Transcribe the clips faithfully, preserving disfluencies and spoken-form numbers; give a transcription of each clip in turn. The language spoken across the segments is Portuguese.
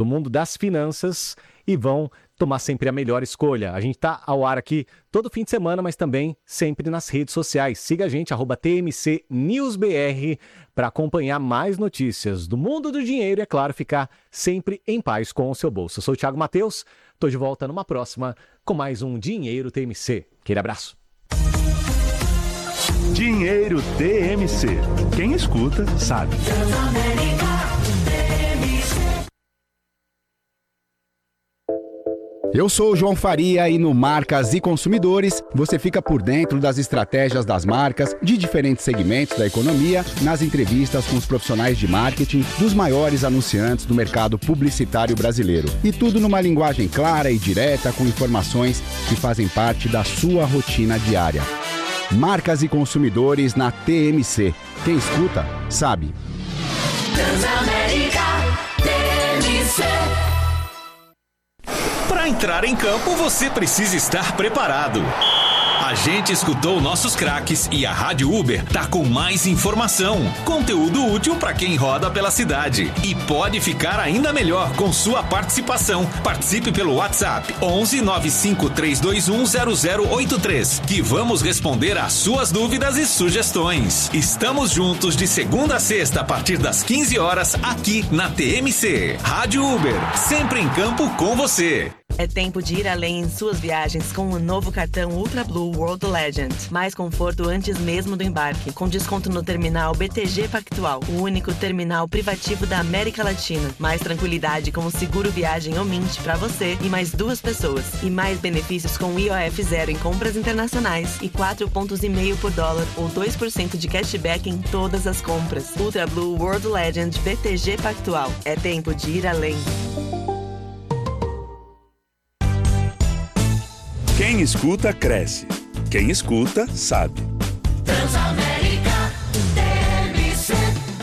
mundo das finanças e vão tomar sempre a melhor escolha. A gente está ao ar aqui todo fim de semana, mas também sempre nas redes sociais. Siga a gente, arroba T M C News B R, para acompanhar mais notícias do mundo do dinheiro e, é claro, ficar sempre em paz com o seu bolso. Eu sou o Thiago Matheus, estou de volta numa próxima com mais um Dinheiro T M C. Aquele abraço. Dinheiro T M C. Quem escuta, sabe. Eu sou o João Faria e no Marcas e Consumidores você fica por dentro das estratégias das marcas de diferentes segmentos da economia, nas entrevistas com os profissionais de marketing dos maiores anunciantes do mercado publicitário brasileiro. E tudo numa linguagem clara e direta, com informações que fazem parte da sua rotina diária. Marcas e Consumidores na T M C. Quem escuta, sabe. Transamérica T M C. Para entrar em campo, você precisa estar preparado. A gente escutou nossos craques e a Rádio Uber tá com mais informação, conteúdo útil para quem roda pela cidade. E pode ficar ainda melhor com sua participação. Participe pelo WhatsApp onze nove cinco três dois um zero zero oito três, que vamos responder às suas dúvidas e sugestões. Estamos juntos de segunda a sexta a partir das quinze horas aqui na T M C. Rádio Uber, sempre em campo com você. É tempo de ir além em suas viagens com o novo cartão Ultra Blue World Legend. Mais conforto antes mesmo do embarque, com desconto no terminal B T G Pactual, o único terminal privativo da América Latina. Mais tranquilidade com o seguro viagem ou Mint para você e mais duas pessoas. E mais benefícios com I O F zero em compras internacionais e quatro pontos e meio por dólar ou dois por cento de cashback em todas as compras. Ultra Blue World Legend B T G Pactual. É tempo de ir além. Quem escuta, cresce. Quem escuta, sabe. Transamérica T M C.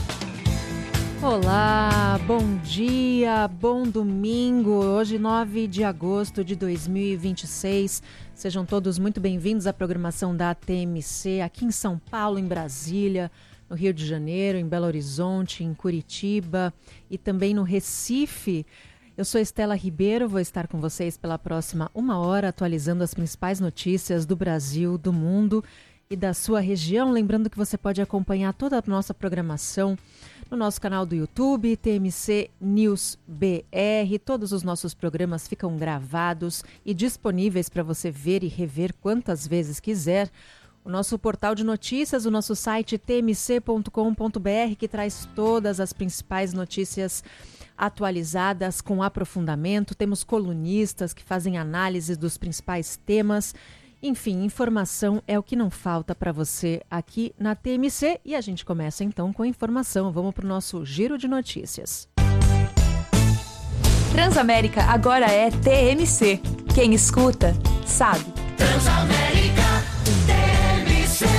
Olá, bom dia, bom domingo. Hoje, nove de agosto de dois mil e vinte e seis. Sejam todos muito bem-vindos à programação da T M C, aqui em São Paulo, em Brasília, no Rio de Janeiro, em Belo Horizonte, em Curitiba e também no Recife. Eu sou Estela Ribeiro, vou estar com vocês pela próxima uma hora, atualizando as principais notícias do Brasil, do mundo e da sua região. Lembrando que você pode acompanhar toda a nossa programação no nosso canal do YouTube, T M C News B R. Todos os nossos programas ficam gravados e disponíveis para você ver e rever quantas vezes quiser. O nosso portal de notícias, o nosso site t m c ponto com ponto b r, que traz todas as principais notícias atualizadas com aprofundamento. Temos colunistas que fazem análises dos principais temas. Enfim, informação é o que não falta para você aqui na T M C. E a gente começa então com a informação. Vamos para o nosso giro de notícias. Transamérica agora é T M C. Quem escuta, sabe. Transamérica T M C.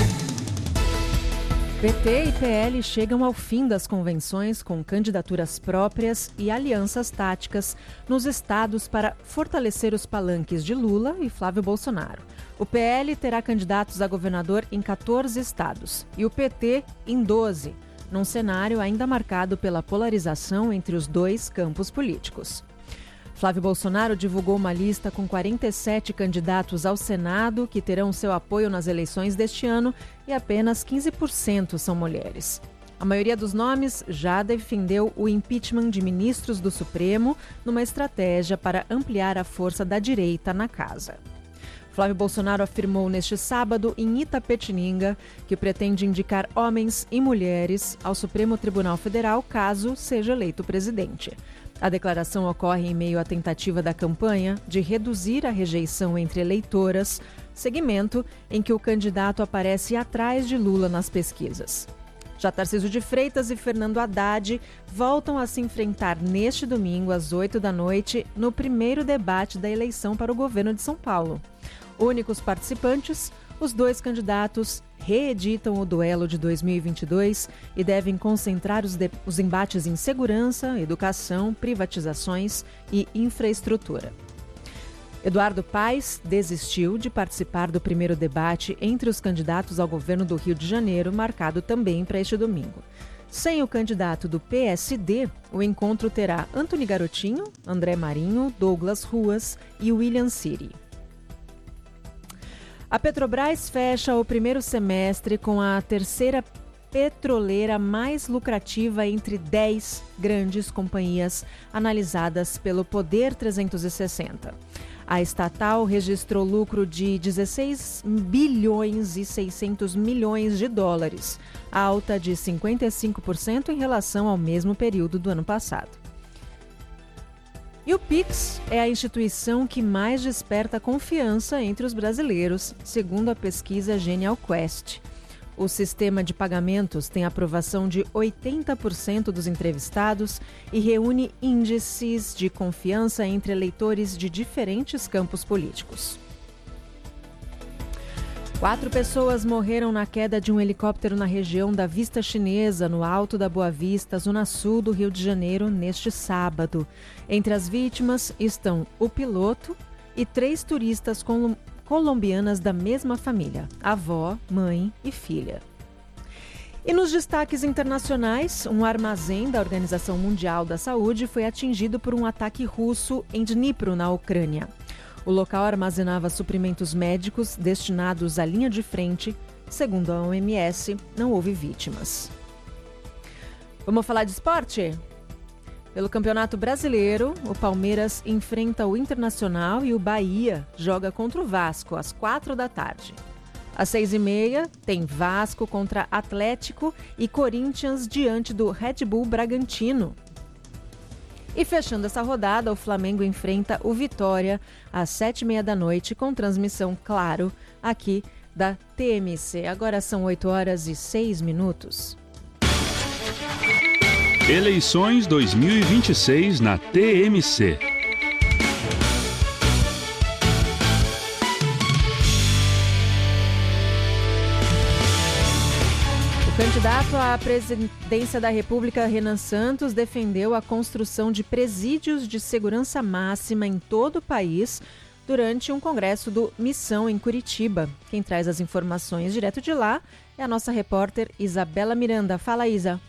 P T e P L chegam ao fim das convenções com candidaturas próprias e alianças táticas nos estados para fortalecer os palanques de Lula e Flávio Bolsonaro. O P L terá candidatos a governador em quatorze estados e o P T em doze, num cenário ainda marcado pela polarização entre os dois campos políticos. Flávio Bolsonaro divulgou uma lista com quarenta e sete candidatos ao Senado que terão seu apoio nas eleições deste ano e apenas quinze por cento são mulheres. A maioria dos nomes já defendeu o impeachment de ministros do Supremo numa estratégia para ampliar a força da direita na casa. Flávio Bolsonaro afirmou neste sábado em Itapetininga que pretende indicar homens e mulheres ao Supremo Tribunal Federal caso seja eleito presidente. A declaração ocorre em meio à tentativa da campanha de reduzir a rejeição entre eleitoras, segmento em que o candidato aparece atrás de Lula nas pesquisas. Já Tarcísio de Freitas e Fernando Haddad voltam a se enfrentar neste domingo, às oito da noite, no primeiro debate da eleição para o governo de São Paulo. Únicos participantes, os dois candidatos reeditam o duelo de dois mil e vinte e dois e devem concentrar os, de- os embates em segurança, educação, privatizações e infraestrutura. Eduardo Paes desistiu de participar do primeiro debate entre os candidatos ao governo do Rio de Janeiro, marcado também para este domingo. Sem o candidato do P S D, o encontro terá Antony Garotinho, André Marinho, Douglas Ruas e William Siri. A Petrobras fecha o primeiro semestre com a terceira petroleira mais lucrativa entre dez grandes companhias analisadas pelo Poder trezentos e sessenta. A estatal registrou lucro de dezesseis bilhões e seiscentos milhões de dólares, alta de cinquenta e cinco por cento em relação ao mesmo período do ano passado. E o Pix é a instituição que mais desperta confiança entre os brasileiros, segundo a pesquisa Genial Quest. O sistema de pagamentos tem aprovação de oitenta por cento dos entrevistados e reúne índices de confiança entre eleitores de diferentes campos políticos. Quatro pessoas morreram na queda de um helicóptero na região da Vista Chinesa, no Alto da Boa Vista, zona sul do Rio de Janeiro, neste sábado. Entre as vítimas estão o piloto e três turistas colom- colombianas da mesma família, avó, mãe e filha. E nos destaques internacionais, um armazém da Organização Mundial da Saúde foi atingido por um ataque russo em Dnipro, na Ucrânia. O local armazenava suprimentos médicos destinados à linha de frente. Segundo a O M S, não houve vítimas. Vamos falar de esporte? Pelo Campeonato Brasileiro, o Palmeiras enfrenta o Internacional e o Bahia joga contra o Vasco às quatro da tarde. Às seis e meia, tem Vasco contra Atlético e Corinthians diante do Red Bull Bragantino. E fechando essa rodada, o Flamengo enfrenta o Vitória às sete e meia da noite, com transmissão, claro, aqui da T M C. Agora são oito horas e seis minutos. Eleições dois mil e vinte e seis na T M C. O candidato à presidência da República, Renan Santos, defendeu a construção de presídios de segurança máxima em todo o país durante um congresso do Missão em Curitiba. Quem traz as informações direto de lá é a nossa repórter Isabela Miranda. Fala, Isa.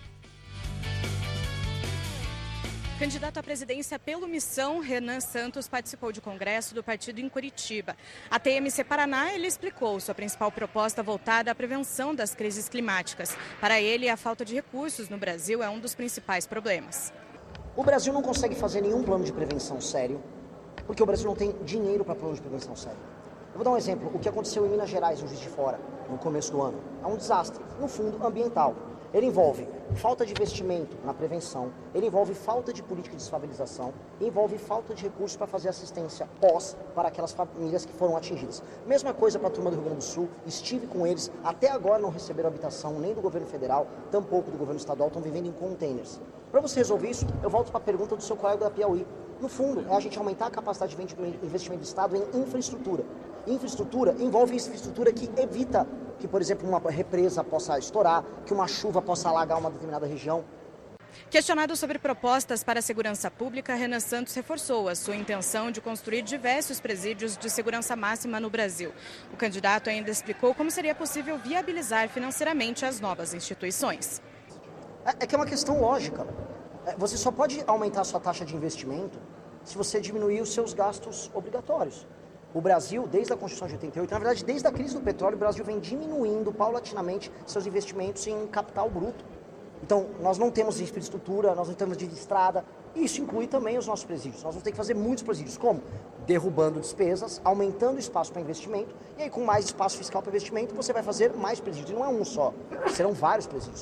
Candidato à presidência pelo Missão, Renan Santos participou de congresso do partido em Curitiba. A T M C Paraná, ele explicou sua principal proposta voltada à prevenção das crises climáticas. Para ele, a falta de recursos no Brasil é um dos principais problemas. O Brasil não consegue fazer nenhum plano de prevenção sério, porque o Brasil não tem dinheiro para plano de prevenção sério. Eu vou dar um exemplo. O que aconteceu em Minas Gerais, no Juiz de Fora, no começo do ano, é um desastre, no fundo, ambiental. Ele envolve falta de investimento na prevenção, ele envolve falta de política de desfavelização, envolve falta de recursos para fazer assistência pós para aquelas famílias que foram atingidas. Mesma coisa para a turma do Rio Grande do Sul, estive com eles, até agora não receberam habitação nem do governo federal, tampouco do governo estadual, estão vivendo em containers. Para você resolver isso, eu volto para a pergunta do seu colega da Piauí. No fundo, é a gente aumentar a capacidade de investimento do Estado em infraestrutura. Infraestrutura envolve infraestrutura que evita que, por exemplo, uma represa possa estourar, que uma chuva possa alagar uma determinada região. Questionado sobre propostas para a segurança pública, Renan Santos reforçou a sua intenção de construir diversos presídios de segurança máxima no Brasil. O candidato ainda explicou como seria possível viabilizar financeiramente as novas instituições. É, é que é uma questão lógica. Você só pode aumentar a sua taxa de investimento se você diminuir os seus gastos obrigatórios. O Brasil, desde a Constituição de oitenta e oito, na verdade, desde a crise do petróleo, o Brasil vem diminuindo paulatinamente seus investimentos em capital bruto. Então, nós não temos infraestrutura, nós não temos de estrada, e isso inclui também os nossos presídios. Nós vamos ter que fazer muitos presídios. Como? Derrubando despesas, aumentando espaço para investimento, e aí com mais espaço fiscal para investimento, você vai fazer mais presídios. E não é um só, serão vários presídios.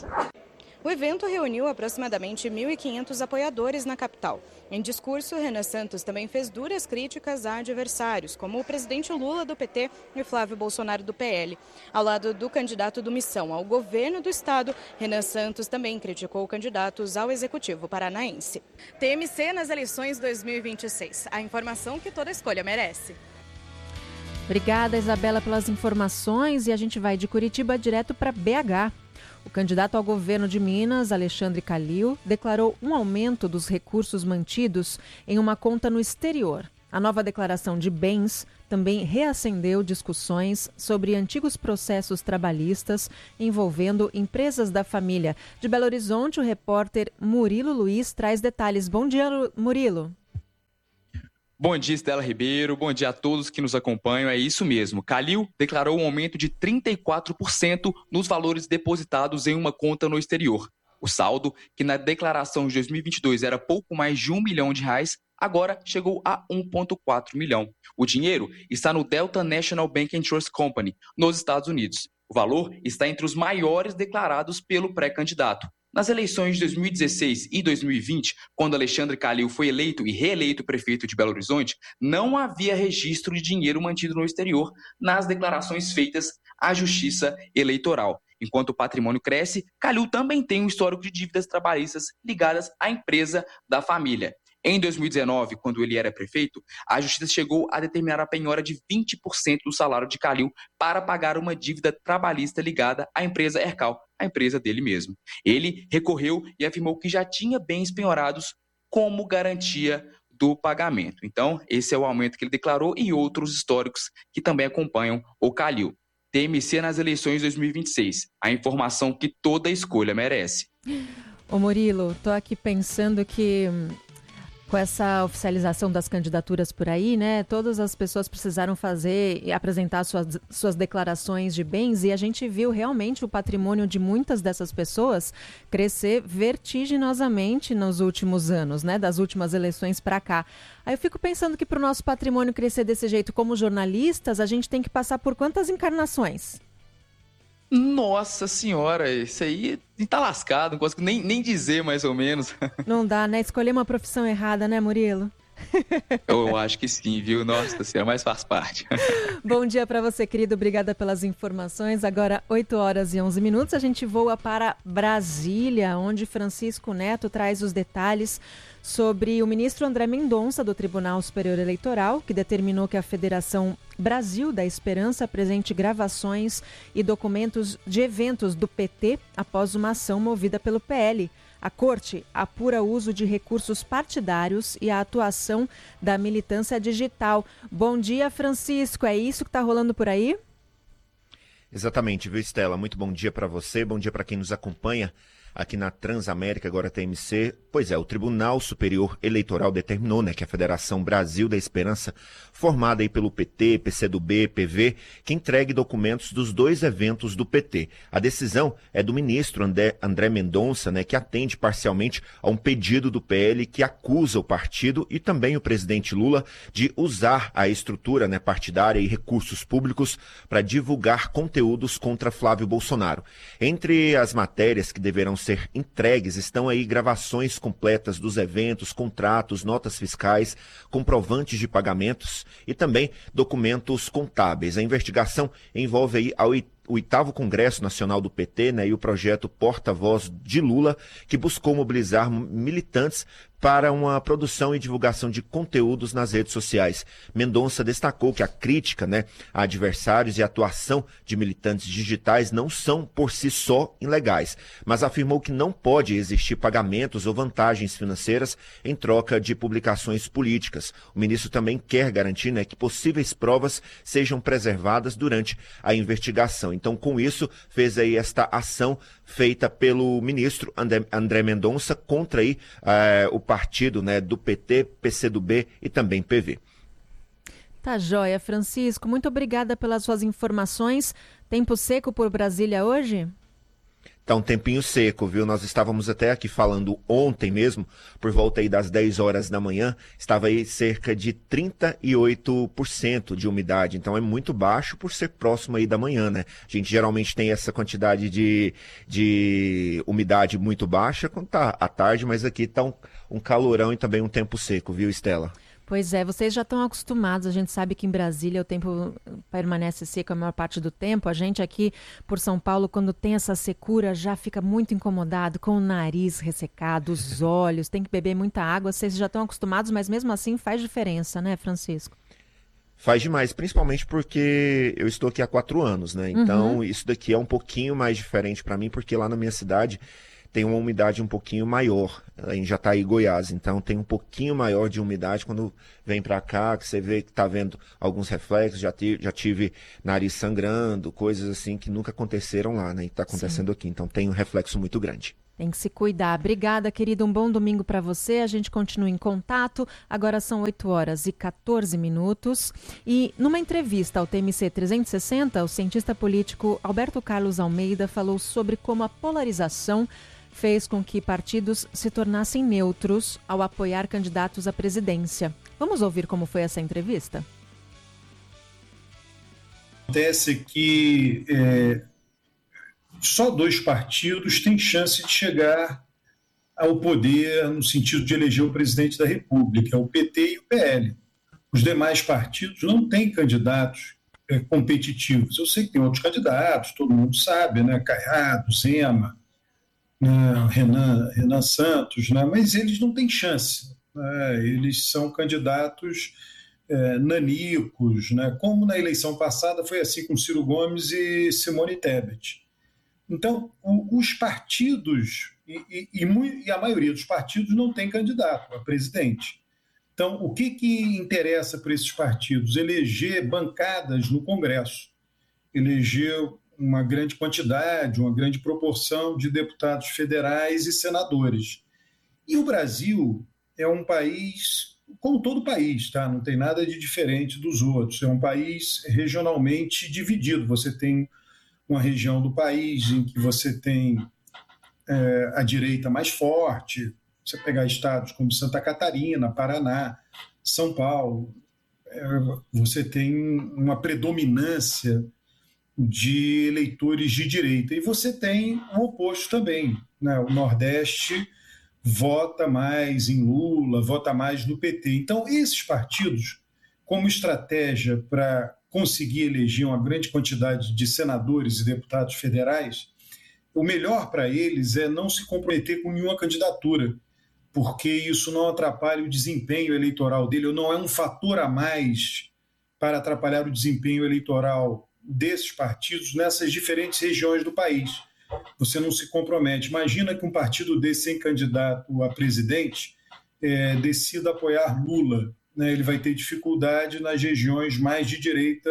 O evento reuniu aproximadamente mil e quinhentos apoiadores na capital. Em discurso, Renan Santos também fez duras críticas a adversários, como o presidente Lula do P T e Flávio Bolsonaro do P L. Ao lado do candidato do Missão ao governo do estado, Renan Santos também criticou candidatos ao executivo paranaense. T M C nas eleições dois mil e vinte e seis. A informação que toda escolha merece. Obrigada, Isabela, pelas informações. E a gente vai de Curitiba direto para B H. O candidato ao governo de Minas, Alexandre Calil, declarou um aumento dos recursos mantidos em uma conta no exterior. A nova declaração de bens também reacendeu discussões sobre antigos processos trabalhistas envolvendo empresas da família. De Belo Horizonte, o repórter Murilo Luiz traz detalhes. Bom dia, Murilo. Bom dia, Estela Ribeiro. Bom dia a todos que nos acompanham. É isso mesmo. Calil declarou um aumento de trinta e quatro por cento nos valores depositados em uma conta no exterior. O saldo, que na declaração de dois mil e vinte e dois era pouco mais de um milhão de reais, agora chegou a um vírgula quatro milhão. O dinheiro está no Delta National Bank and Trust Company, nos Estados Unidos. O valor está entre os maiores declarados pelo pré-candidato. Nas eleições de dois mil e dezesseis e dois mil e vinte, quando Alexandre Calil foi eleito e reeleito prefeito de Belo Horizonte, não havia registro de dinheiro mantido no exterior nas declarações feitas à Justiça Eleitoral. Enquanto o patrimônio cresce, Calil também tem um histórico de dívidas trabalhistas ligadas à empresa da família. Em dois mil e dezenove, quando ele era prefeito, a Justiça chegou a determinar a penhora de vinte por cento do salário de Calil para pagar uma dívida trabalhista ligada à empresa Hercal, a empresa dele mesmo. Ele recorreu e afirmou que já tinha bens penhorados como garantia do pagamento. Então, esse é o aumento que ele declarou e outros históricos que também acompanham o Calil. T M C nas eleições de dois mil e vinte e seis. A informação que toda escolha merece. Ô Murilo, tô aqui pensando que com essa oficialização das candidaturas por aí, né, todas as pessoas precisaram fazer e apresentar suas, suas declarações de bens e a gente viu realmente o patrimônio de muitas dessas pessoas crescer vertiginosamente nos últimos anos, né, das últimas eleições para cá. Aí eu fico pensando que para o nosso patrimônio crescer desse jeito como jornalistas, a gente tem que passar por quantas encarnações? Nossa senhora, isso aí tá lascado, não consigo nem, nem dizer mais ou menos. Não dá, né? Escolher uma profissão errada, né, Murilo? Eu acho que sim, viu? Nossa senhora, mas faz parte. Bom dia para você, querido. Obrigada pelas informações. Agora, oito horas e onze minutos, a gente voa para Brasília, onde Francisco Neto traz os detalhes sobre o ministro André Mendonça, do Tribunal Superior Eleitoral, que determinou que a Federação Brasil da Esperança apresente gravações e documentos de eventos do P T após uma ação movida pelo P L. A Corte apura o uso de recursos partidários e a atuação da militância digital. Bom dia, Francisco. É isso que está rolando por aí? Exatamente, viu, Estela? Muito bom dia para você, bom dia para quem nos acompanha aqui na Transamérica, agora T M C. Pois é, o Tribunal Superior Eleitoral determinou, né, que a Federação Brasil da Esperança, formada aí pelo P T, P C do B, P V, que entregue documentos dos dois eventos do P T. A decisão é do ministro André, André Mendonça, né, que atende parcialmente a um pedido do P L que acusa o partido e também o presidente Lula de usar a estrutura, né, partidária e recursos públicos para divulgar conteúdos contra Flávio Bolsonaro. Entre as matérias que deverão ser entregues estão aí gravações completas dos eventos, contratos, notas fiscais, comprovantes de pagamentos e também documentos contábeis. A investigação envolve aí a o oitavo Congresso Nacional do P T, né, e o projeto Porta-Voz de Lula, que buscou mobilizar militantes para uma produção e divulgação de conteúdos nas redes sociais. Mendonça destacou que a crítica, né, a adversários e a atuação de militantes digitais não são por si só ilegais, mas afirmou que não pode existir pagamentos ou vantagens financeiras em troca de publicações políticas. O ministro também quer garantir, né, que possíveis provas sejam preservadas durante a investigação. Então, com isso, fez aí esta ação feita pelo ministro André, André Mendonça contra aí, uh, o partido, né, do P T, P C do B e também P V. Tá joia, Francisco. Muito obrigada pelas suas informações. Tempo seco por Brasília hoje? Tá um tempinho seco, viu? Nós estávamos até aqui falando ontem mesmo, por volta aí das dez horas da manhã, estava aí cerca de trinta e oito por cento de umidade, então é muito baixo por ser próximo aí da manhã, né? A gente geralmente tem essa quantidade de, de umidade muito baixa quando tá à tarde, mas aqui tá um, um calorão e também um tempo seco, viu, Estela? Pois é, vocês já estão acostumados, a gente sabe que em Brasília o tempo permanece seco a maior parte do tempo. A gente aqui por São Paulo, quando tem essa secura, já fica muito incomodado, com o nariz ressecado, os olhos, tem que beber muita água. Vocês já estão acostumados, mas mesmo assim faz diferença, né, Francisco? Faz demais, principalmente porque eu estou aqui há quatro anos, né? Então, uhum. Isso daqui é um pouquinho mais diferente para mim, porque lá na minha cidade tem uma umidade um pouquinho maior. Em Jataí, Goiás, então tem um pouquinho maior de umidade quando vem para cá, que você vê que está vendo alguns reflexos, já, tive, já tive nariz sangrando, coisas assim que nunca aconteceram lá, né? E está acontecendo Sim. aqui, então tem um reflexo muito grande. Tem que se cuidar. Obrigada, querido. Um bom domingo para você. A gente continua em contato. Agora são oito horas e quatorze minutos. E numa entrevista ao T M C trezentos e sessenta, o cientista político Alberto Carlos Almeida falou sobre como a polarização fez com que partidos se tornassem neutros ao apoiar candidatos à presidência. Vamos ouvir como foi essa entrevista? Acontece que é, só dois partidos têm chance de chegar ao poder no sentido de eleger o presidente da República, o P T e o P L. Os demais partidos não têm candidatos é, competitivos. Eu sei que tem outros candidatos, todo mundo sabe, né? Caiado, Zema, né? Renan, Renan Santos, né? Mas eles não têm chance. Né? Eles são candidatos é, nanicos, né? Como na eleição passada foi assim com Ciro Gomes e Simone Tebet. Então, o, os partidos, e, e, e a maioria dos partidos não tem candidato a presidente. Então, o que, que interessa para esses partidos? Eleger bancadas no Congresso, eleger uma grande quantidade, uma grande proporção de deputados federais e senadores. E o Brasil é um país, como todo país, tá? Não tem nada de diferente dos outros, é um país regionalmente dividido. Você tem uma região do país em que você tem é, a direita mais forte, você pegar estados como Santa Catarina, Paraná, São Paulo, é, você tem uma predominância de eleitores de direita. E você tem o oposto também, né? O Nordeste vota mais em Lula, vota mais no P T. Então, esses partidos, como estratégia para conseguir eleger uma grande quantidade de senadores e deputados federais, o melhor para eles é não se comprometer com nenhuma candidatura, porque isso não atrapalha o desempenho eleitoral dele, ou não é um fator a mais para atrapalhar o desempenho eleitoral desses partidos nessas diferentes regiões do país. Você não se compromete. Imagina que um partido desse sem candidato a presidente é, decida apoiar Lula, né? Ele vai ter dificuldade nas regiões mais de direita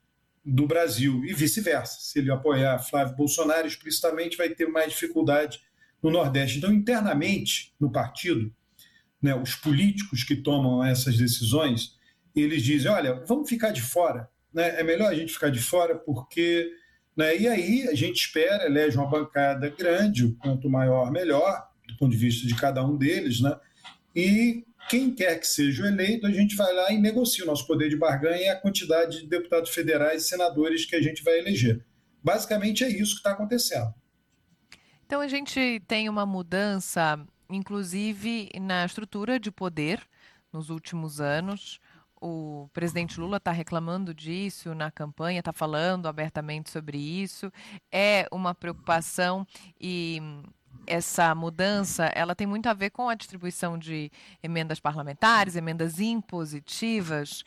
do Brasil e vice-versa. Se ele apoiar Flávio Bolsonaro explicitamente, vai ter mais dificuldade no Nordeste. Então, internamente, no partido, né, os políticos que tomam essas decisões, eles dizem, olha, vamos ficar de fora. Né? É melhor a gente ficar de fora porque... Né, e aí a gente espera, elege uma bancada grande, quanto maior, melhor, do ponto de vista de cada um deles, né? E quem quer que seja o eleito, a gente vai lá e negocia o nosso poder de barganha e a quantidade de deputados federais e senadores que a gente vai eleger. Basicamente é isso que está acontecendo. Então a gente tem uma mudança, inclusive, na estrutura de poder nos últimos anos. O presidente Lula está reclamando disso na campanha, está falando abertamente sobre isso. É uma preocupação e essa mudança ela tem muito a ver com a distribuição de emendas parlamentares, emendas impositivas.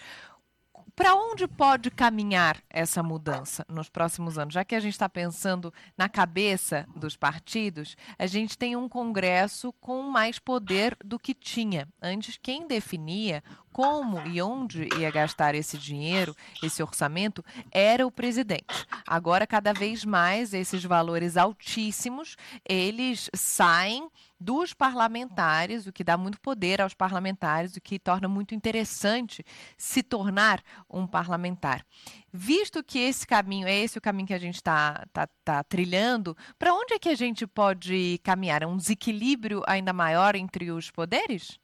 Para onde pode caminhar essa mudança nos próximos anos? Já que a gente está pensando na cabeça dos partidos, a gente tem um Congresso com mais poder do que tinha. Antes, quem definia como e onde ia gastar esse dinheiro, esse orçamento, era o presidente. Agora, cada vez mais, esses valores altíssimos, eles saem dos parlamentares, o que dá muito poder aos parlamentares, o que torna muito interessante se tornar um parlamentar. Visto que esse caminho, é esse o caminho que a gente está tá, tá trilhando, para onde é que a gente pode caminhar? É um desequilíbrio ainda maior entre os poderes?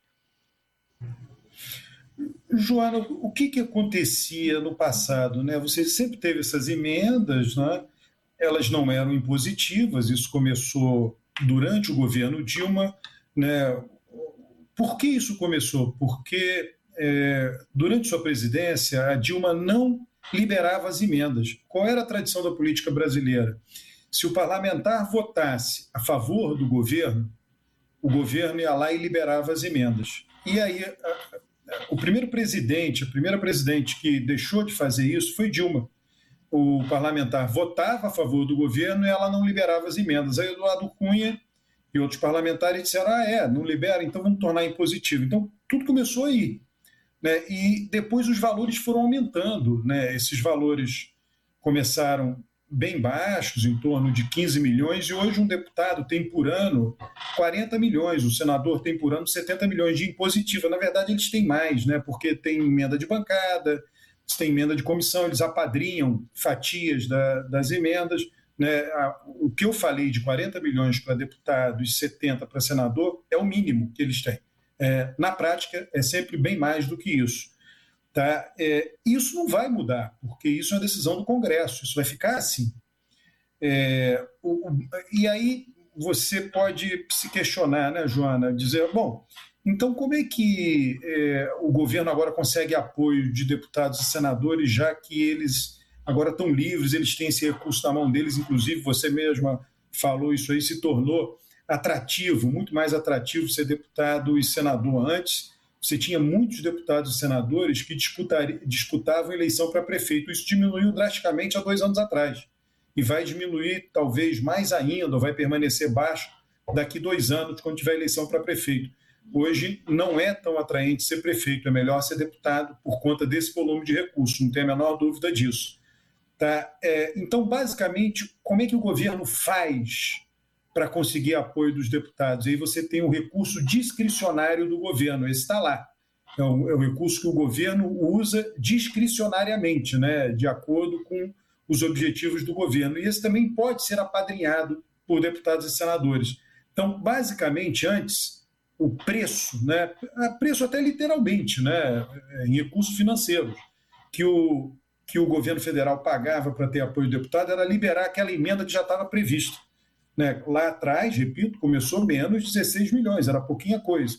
Joana, o que, que acontecia no passado? Né? Você sempre teve essas emendas, né? Elas não eram impositivas, isso começou durante o governo Dilma, né? Por que isso começou? Porque é, durante sua presidência, a Dilma não liberava as emendas. Qual era a tradição da política brasileira? Se o parlamentar votasse a favor do governo, o governo ia lá e liberava as emendas. E aí, a, a, o primeiro presidente, a primeira presidente que deixou de fazer isso foi Dilma. O parlamentar votava a favor do governo e ela não liberava as emendas. Aí Eduardo Cunha E outros parlamentares disseram, ah, é, não libera, então vamos tornar impositivo. Então, tudo começou aí. Né? E depois os valores foram aumentando. Né? Esses valores começaram bem baixos, em torno de quinze milhões, e hoje um deputado tem por ano quarenta milhões, o senador tem por ano setenta milhões de impositiva. Na verdade, eles têm mais, né? Porque tem emenda de bancada, tem emenda de comissão, eles apadrinham fatias da, das emendas. Né? O que eu falei de quarenta milhões para deputado e setenta para senador é o mínimo que eles têm. É, na prática, é sempre bem mais do que isso. Tá? É, isso não vai mudar, porque isso é uma decisão do Congresso, isso vai ficar assim. É, o, o, e aí você pode se questionar, né, Joana, dizer, bom, então como é que é, o governo agora consegue apoio de deputados e senadores, já que eles agora estão livres, eles têm esse recurso na mão deles, inclusive você mesma falou isso aí, se tornou atrativo, muito mais atrativo ser deputado e senador. Antes, você tinha muitos deputados e senadores que disputavam eleição para prefeito. Isso diminuiu drasticamente há dois anos atrás. E vai diminuir talvez mais ainda, ou vai permanecer baixo daqui dois anos, quando tiver eleição para prefeito. Hoje não é tão atraente ser prefeito, é melhor ser deputado por conta desse volume de recursos, não tem a menor dúvida disso. Tá? É, então, basicamente, como é que o governo faz para conseguir apoio dos deputados? Aí você tem o recurso discricionário do governo, esse está lá. É o, é o recurso que o governo usa discricionariamente, né, de acordo com os objetivos do governo. E esse também pode ser apadrinhado por deputados e senadores. Então, basicamente, antes, o preço, né, preço até literalmente, né, em recursos financeiros, que o, que o governo federal pagava para ter apoio do deputado era liberar aquela emenda que já estava prevista. Né? Lá atrás, repito, começou menos de dezesseis milhões, era pouquinha coisa.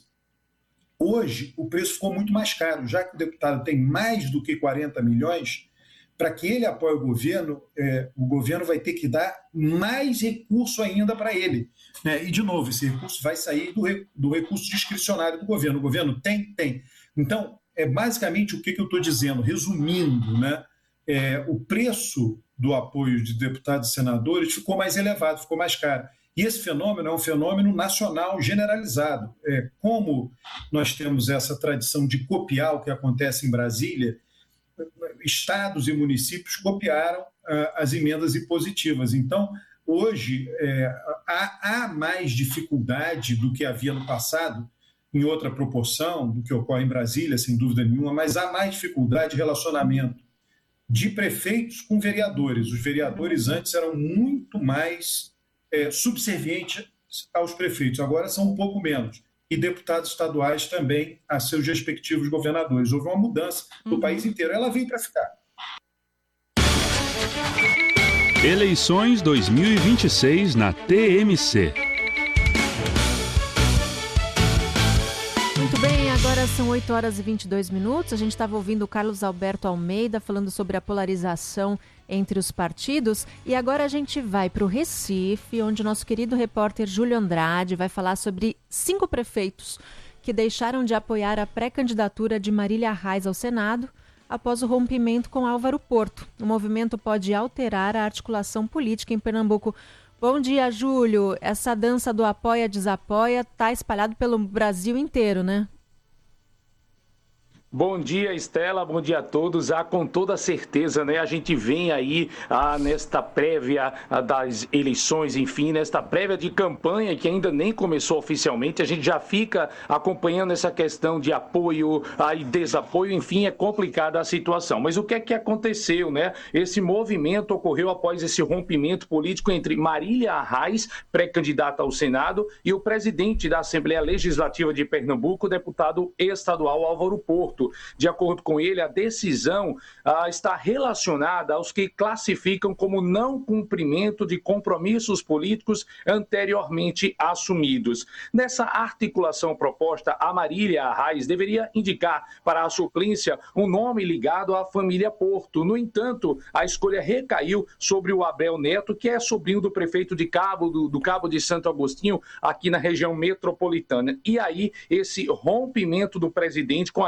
Hoje, o preço ficou muito mais caro, já que o deputado tem mais do que quarenta milhões, para que ele apoie o governo, é, o governo vai ter que dar mais recurso ainda para ele. Né? E, de novo, esse recurso vai sair do, do recurso discricionário do governo. O governo tem? Tem. Então, é basicamente o que, que eu estou dizendo, resumindo, né? É, o preço do apoio de deputados e senadores ficou mais elevado, ficou mais caro. E esse fenômeno é um fenômeno nacional generalizado. É, como nós temos essa tradição de copiar o que acontece em Brasília, estados e municípios copiaram ah, as emendas impositivas. Então, hoje, é, há, há mais dificuldade do que havia no passado, em outra proporção do que ocorre em Brasília, sem dúvida nenhuma, mas há mais dificuldade de relacionamento de prefeitos com vereadores. Os vereadores antes eram muito mais é, subservientes aos prefeitos, agora são um pouco menos. E deputados estaduais também a seus respectivos governadores. Houve uma mudança no uhum. país inteiro. Ela veio para ficar. Eleições dois mil e vinte e seis na T M C. Muito bem, agora são oito horas e vinte e dois minutos. A gente estava ouvindo o Carlos Alberto Almeida falando sobre a polarização entre os partidos. E agora a gente vai para o Recife, onde o nosso querido repórter Júlio Andrade vai falar sobre cinco prefeitos que deixaram de apoiar a pré-candidatura de Marília Reis ao Senado após o rompimento com Álvaro Porto. O movimento pode alterar a articulação política em Pernambuco. Bom dia, Júlio. Essa dança do apoia-desapoia está espalhado pelo Brasil inteiro, né? Bom dia, Estela, bom dia a todos. Ah, com toda certeza, né? A gente vem aí ah, nesta prévia ah, das eleições, enfim, nesta prévia de campanha que ainda nem começou oficialmente. A gente já fica acompanhando essa questão de apoio ah, e desapoio, enfim, é complicada a situação. Mas o que é que aconteceu, né? Esse movimento ocorreu após esse rompimento político entre Marília Reis, pré-candidata ao Senado, e o presidente da Assembleia Legislativa de Pernambuco, o deputado estadual Álvaro Porto. De acordo com ele, a decisão ah, está relacionada aos que classificam como não cumprimento de compromissos políticos anteriormente assumidos. Nessa articulação proposta, a Marília Reis deveria indicar para a suplência um nome ligado à família Porto. No entanto, a escolha recaiu sobre o Abel Neto, que é sobrinho do prefeito de Cabo, do, do Cabo de Santo Agostinho, aqui na região metropolitana. E aí, esse rompimento do presidente com a ex-deputada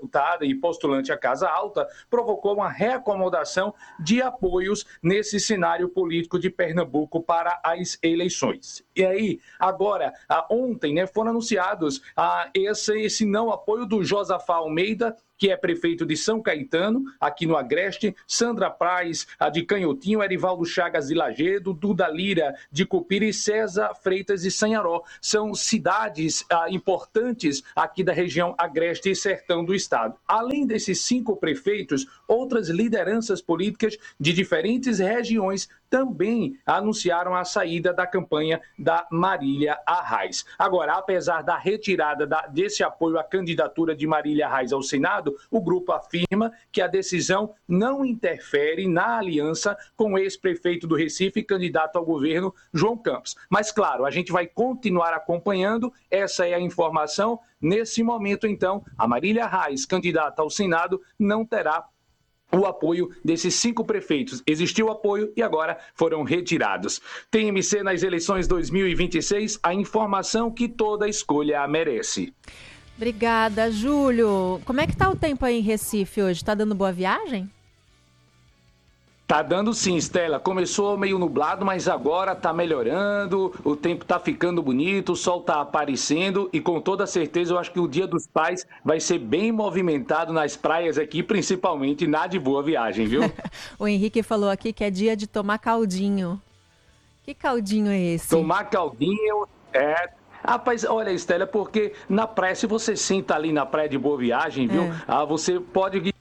deputada e postulante à Casa Alta, provocou uma reacomodação de apoios nesse cenário político de Pernambuco para as eleições. E aí, agora, ontem, né, foram anunciados ah, esse, esse não apoio do Josafá Almeida, que é prefeito de São Caetano, aqui no Agreste, Sandra Praz, a de Canhotinho, Erivaldo Chagas de Lagedo, Duda Lira de Cupira e César Freitas de Sanharó. São cidades ah, importantes aqui da região Agreste e Sertão do estado. Além desses cinco prefeitos, outras lideranças políticas de diferentes regiões também anunciaram a saída da campanha da Marília Arraes. Agora, apesar da retirada da, desse apoio à candidatura de Marília Arraes ao Senado, o grupo afirma que a decisão não interfere na aliança com o ex-prefeito do Recife, candidato ao governo, João Campos. Mas, claro, a gente vai continuar acompanhando, essa é a informação. Nesse momento, então, a Marília Arraes, candidata ao Senado, não terá o apoio desses cinco prefeitos. Existiu apoio e agora foram retirados. T M C nas eleições dois mil e vinte e seis, a informação que toda escolha merece. Obrigada, Júlio. Como é que tá o tempo aí em Recife hoje? Tá dando boa viagem? Tá dando sim, Estela. Começou meio nublado, mas agora tá melhorando, o tempo tá ficando bonito, o sol tá aparecendo e com toda certeza eu acho que o Dia dos Pais vai ser bem movimentado nas praias aqui, principalmente na de Boa Viagem, viu? O Henrique falou aqui que é dia de tomar caldinho. Que caldinho é esse? Tomar caldinho é... Rapaz, olha, Estela, porque na praia, se você senta ali na praia de Boa Viagem, viu? É. Ah, você pode...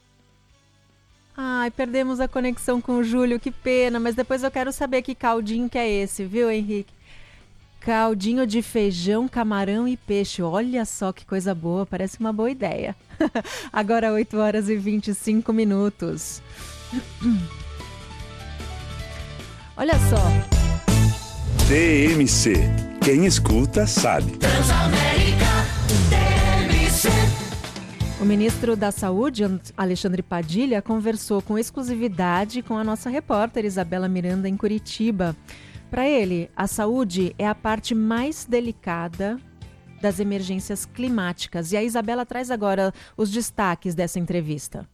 Ai, perdemos a conexão com o Júlio, que pena, mas depois eu quero saber que caldinho que é esse, viu, Henrique? Caldinho de feijão, camarão e peixe. Olha só que coisa boa, parece uma boa ideia. Agora oito horas e vinte e cinco minutos. Olha só. T M C. Quem escuta sabe. Transamérica, T M C. O ministro da Saúde, Alexandre Padilha, conversou com exclusividade com a nossa repórter Isabela Miranda em Curitiba. Para ele, a saúde é a parte mais delicada das emergências climáticas. E a Isabela traz agora os destaques dessa entrevista.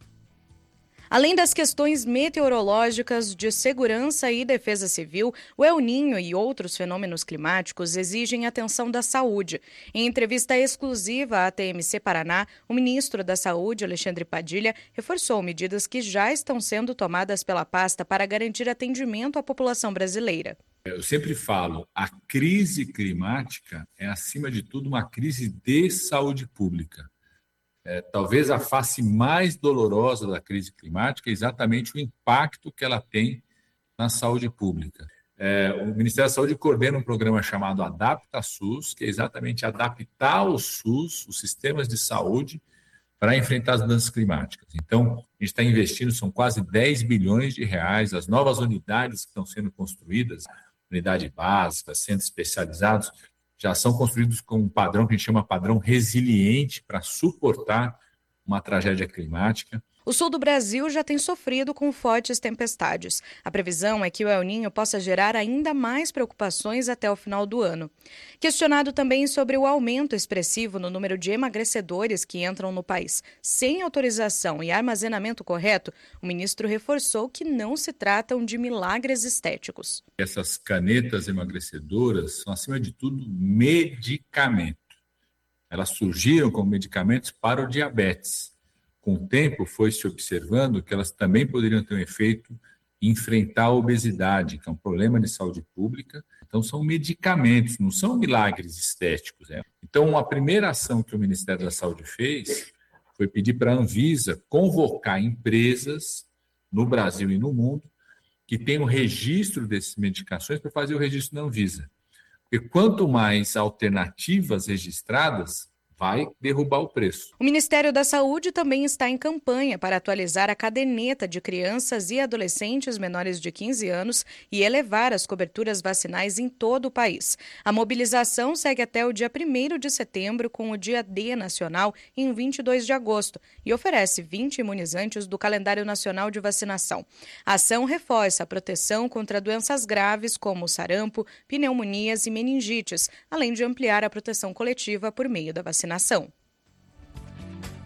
Além das questões meteorológicas, de segurança e defesa civil, o El Niño e outros fenômenos climáticos exigem atenção da saúde. Em entrevista exclusiva à T M C Paraná, o ministro da Saúde, Alexandre Padilha, reforçou medidas que já estão sendo tomadas pela pasta para garantir atendimento à população brasileira. Eu sempre falo, a crise climática é, acima de tudo, uma crise de saúde pública. É, talvez a face mais dolorosa da crise climática é exatamente o impacto que ela tem na saúde pública. É, o Ministério da Saúde coordena um programa chamado Adapta SUS, que é exatamente adaptar o SUS, os sistemas de saúde, para enfrentar as mudanças climáticas. Então, a gente está investindo, são quase dez bilhões de reais, as novas unidades que estão sendo construídas, unidade básica, centros especializados, já são construídos com um padrão que a gente chama padrão resiliente para suportar uma tragédia climática. O sul do Brasil já tem sofrido com fortes tempestades. A previsão é que o El Niño possa gerar ainda mais preocupações até o final do ano. Questionado também sobre o aumento expressivo no número de emagrecedores que entram no país sem autorização e armazenamento correto, o ministro reforçou que não se tratam de milagres estéticos. Essas canetas emagrecedoras são, acima de tudo, medicamento. Elas surgiram como medicamentos para o diabetes. Com o tempo, foi se observando que elas também poderiam ter um efeito em enfrentar a obesidade, que é um problema de saúde pública. Então, são medicamentos, não são milagres estéticos. Né? Então, a primeira ação que o Ministério da Saúde fez foi pedir para a Anvisa convocar empresas no Brasil e no mundo que tenham registro dessas medicações para fazer o registro da Anvisa. Porque quanto mais alternativas registradas, vai derrubar o preço. O Ministério da Saúde também está em campanha para atualizar a caderneta de crianças e adolescentes menores de quinze anos e elevar as coberturas vacinais em todo o país. A mobilização segue até o dia primeiro de setembro, com o Dia D nacional em vinte e dois de agosto, e oferece vinte imunizantes do calendário nacional de vacinação. A ação reforça a proteção contra doenças graves como sarampo, pneumonias e meningites, além de ampliar a proteção coletiva por meio da vacinação.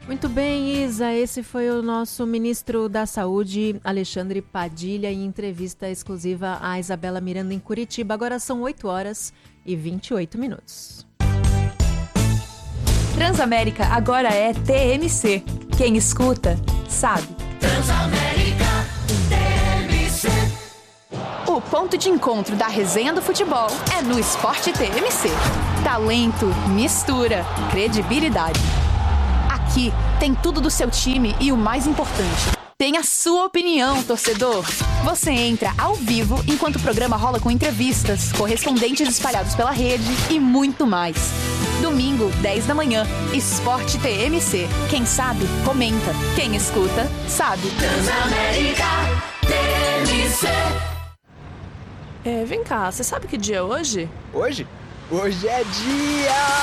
Muito bem, Isa. Esse foi o nosso ministro da Saúde, Alexandre Padilha, em entrevista exclusiva à Isabela Miranda em Curitiba. Agora são oito horas e vinte e oito minutos. Transamérica agora é T M C. Quem escuta, sabe. Transamérica T M C. O ponto de encontro da resenha do futebol é no Esporte T M C. Talento, mistura, credibilidade. Aqui tem tudo do seu time e o mais importante, tem a sua opinião, torcedor. Você entra ao vivo enquanto o programa rola com entrevistas, correspondentes espalhados pela rede e muito mais. Domingo, dez da manhã, Esporte T M C. Quem sabe, comenta. Quem escuta, sabe. Transamérica T M C. É, vem cá, você sabe que dia é hoje? Hoje? Hoje é dia...